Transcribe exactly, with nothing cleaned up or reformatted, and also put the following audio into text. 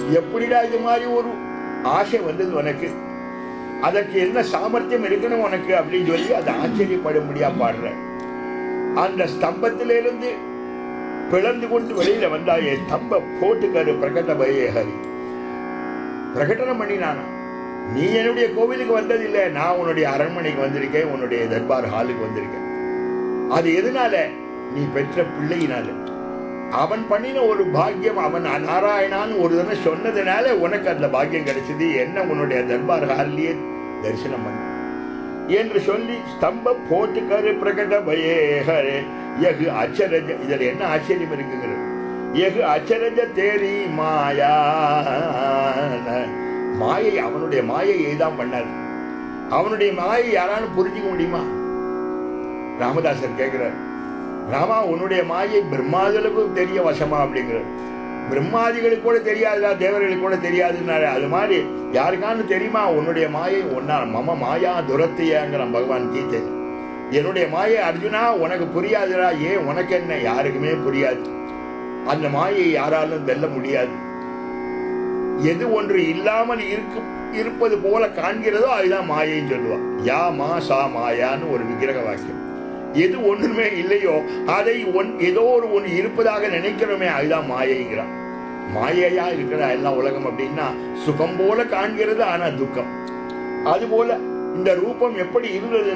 எப்படிடா இது மாதிரி ஒரு ஆசை வந்தது உனக்கு, அதற்கு என்ன சாமர்த்தியம் இருக்கணும் உனக்கு அப்படின்னு சொல்லி அதை ஆச்சரியப்படும்படியா பாடுற. அந்த ஸ்தம்பத்திலிருந்து பிளந்து கொண்டு வெளியில வந்தாயே, ஸ்தம்ப போட்டுக்காரு பிரகட பயேஹரி பிரகடனம் பண்ணினானா, நீ என்னுடைய கோவிலுக்கு வந்ததில்லை, நான் உன்னுடைய அரண்மனைக்கு வந்திருக்கேன், உன்னுடைய தர்பார் ஹாலுக்கு வந்திருக்கேன். அது எதனால? நீ பெற்ற பிள்ளையினால. அவன் பண்ணின ஒரு பாக்கியம், அவன் நாராயணான்னு ஒரு தடவை சொன்னதுனால உனக்கு அந்த பாக்கியம் கிடைச்சது. என்ன உன்னுடைய தர்பார் ஹாலிலேயே தரிசனம் பண்ண என்று சொல்லி ஸ்தம்ப போட்டுக்காரு பிரகட பயேஹரே யகு அச்சரஜ. இதுல என்ன ஆச்சரியம் இருக்குங்கிறது? யகு அச்சரஜ தேரி மாயா, மாயை, அவனுடைய மாயை தான் பண்ணாரு. அவனுடைய மாயை யாராலும் புரிஞ்சுக்க முடியுமா? ராமதாசர் கேட்கிறார், ராமா உன்னுடைய மாயை பிரம்மாதிகளுக்கு தெரிய வசமா அப்படிங்கிறார். பிரம்மாதிகளுக்கு கூட தெரியாதுடா, தேவர்களுக்கு கூட தெரியாதுன்னாரு. அது மாதிரி யாருக்கான்னு தெரியுமா உன்னுடைய மாயை? ஒன்னா மம மாயா துரத்தியாங்கிற பகவான் கீதை. என்னுடைய மாயை அர்ஜுனா உனக்கு புரியாதுடா. ஏன் உனக்கு என்ன? யாருக்குமே புரியாது. அந்த மாயை யாராலும் வெல்ல முடியாது. எது ஒன்று இல்லாமல் இருக்கு இருப்பது போல காண்கிறதோ அதுதான் மாயைன்னு சொல்லுவா. யா மா சா மாயான்னு ஒரு விக்கிரக வாக்கியம். எது ஒன்றுமே இல்லையோ அதை ஒன் ஏதோ ஒரு ஒன்று இருப்பதாக நினைக்கிறோமே அதுதான் மாயைங்கிறான். மாயையா இருக்கிற எல்லாம் உலகம் அப்படின்னா சுகம் போல காண்கிறது, ஆனா துக்கம். அது போல இந்த ரூபம் எப்படி இருந்தது?